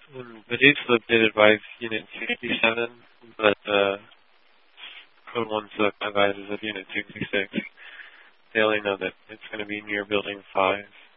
The Deepslip did advise Unit 67, but Code 1 Select advises of Unit 66. They only know that it's going to be near Building 5.